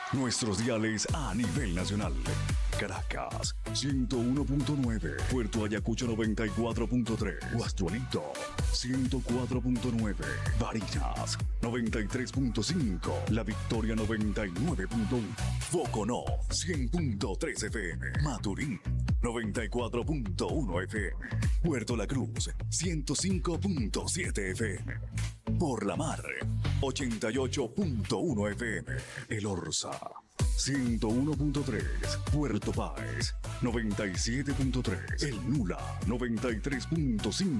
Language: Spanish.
Nuestros diales a nivel nacional. Caracas, 101.9. Puerto Ayacucho, 94.3. Guastualito, 104.9. Barinas, 93.5. La Victoria, 99.1. Boconó, 100.3 FM. Maturín, 94.1 FM. Puerto La Cruz, 105.7 FM. Por la Mar, 88.1 FM. El Orza, 101.3. Puerto Páez, 97.3. El Nula, 93.5.